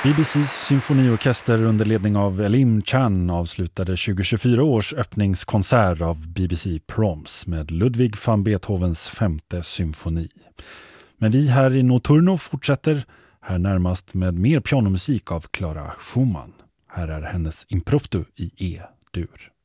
BBCs symfoniorkester under ledning av Elim Chan avslutade 2024 års öppningskonsert av BBC Proms med Ludwig van Beethovens 5:e symfoni. Men vi här i Notturno fortsätter här närmast med mer pianomusik av Clara Schumann. Här är hennes Impromptu i E-dur.